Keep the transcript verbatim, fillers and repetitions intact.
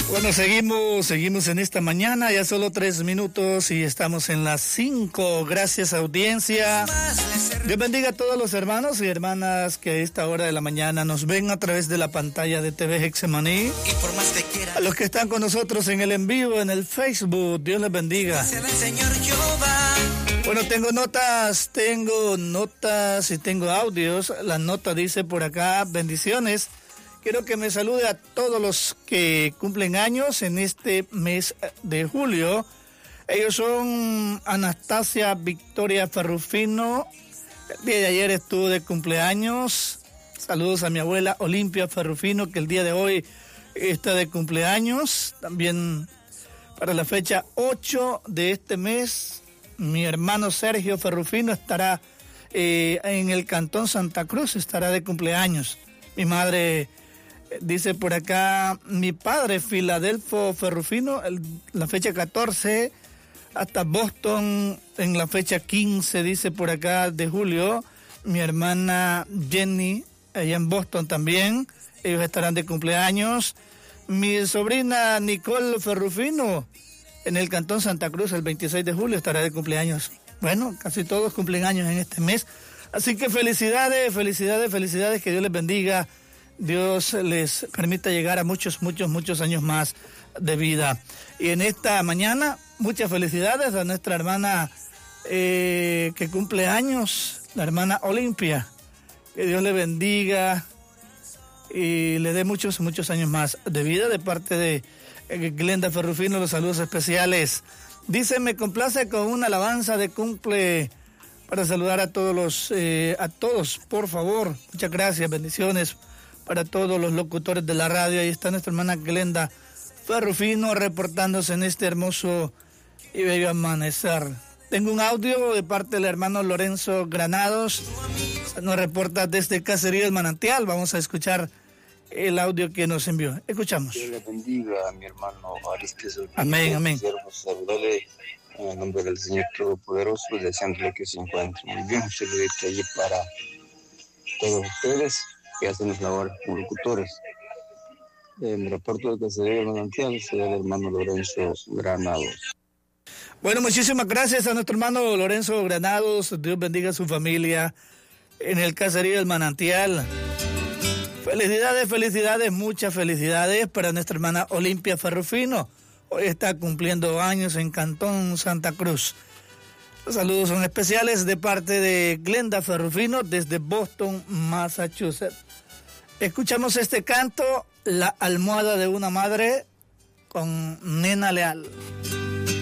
Bueno, seguimos, seguimos en esta mañana, ya solo tres minutos y estamos en las cinco. Gracias, audiencia. Dios bendiga a todos los hermanos y hermanas que a esta hora de la mañana nos ven a través de la pantalla de T V Hexemaní. A los que están con nosotros en el en vivo, en el Facebook, Dios les bendiga. Bueno, tengo notas, tengo notas y tengo audios. La nota dice por acá, bendiciones. Quiero que me salude a todos los que cumplen años en este mes de julio. Ellos son Anastasia Victoria Ferrufino. El día de ayer estuvo de cumpleaños. Saludos a mi abuela Olimpia Ferrufino, que el día de hoy está de cumpleaños. También para la fecha ocho de este mes, mi hermano Sergio Ferrufino estará eh, en el Cantón Santa Cruz, estará de cumpleaños. Mi madre... Dice por acá, mi padre Filadelfo Ferrufino, el, la fecha catorce, hasta Boston en la fecha quince, dice por acá, de julio. Mi hermana Jenny, allá en Boston también, ellos estarán de cumpleaños. Mi sobrina Nicole Ferrufino, en el Cantón Santa Cruz, el veintiséis de julio, estará de cumpleaños. Bueno, casi todos cumplen años en este mes. Así que felicidades, felicidades, felicidades, que Dios les bendiga. Dios les permita llegar a muchos, muchos, muchos años más de vida. Y en esta mañana, muchas felicidades a nuestra hermana eh, que cumple años, la hermana Olimpia. Que Dios le bendiga y le dé muchos, muchos años más de vida. De parte de eh, Glenda Ferrufino, los saludos especiales. Dice, me complace con una alabanza de cumple para saludar a todos los, eh, a todos, por favor. Muchas gracias, bendiciones para todos los locutores de la radio. Ahí está nuestra hermana Glenda Ferrufino reportándose en este hermoso y bello amanecer. Tengo un audio de parte del hermano Lorenzo Granados. Nos reporta desde Cacería del Manantial. Vamos a escuchar el audio que nos envió. Escuchamos. Dios le bendiga a mi hermano Aristes. Amén, amén. Saludarle en el nombre del Señor Todopoderoso, deseándole que se encuentre muy bien. Un saludito allí para todos ustedes que hacen las labores como locutores. En reporto de Cacería del Manantial, será el hermano Lorenzo Granados. Bueno, muchísimas gracias a nuestro hermano Lorenzo Granados. Dios bendiga a su familia en el Cacería del Manantial. Felicidades, felicidades, muchas felicidades para nuestra hermana Olimpia Ferrufino. Hoy está cumpliendo años en Cantón Santa Cruz. Los saludos son especiales de parte de Glenda Ferrufino desde Boston, Massachusetts. Escuchamos este canto, La almohada de una madre, con Nena Leal.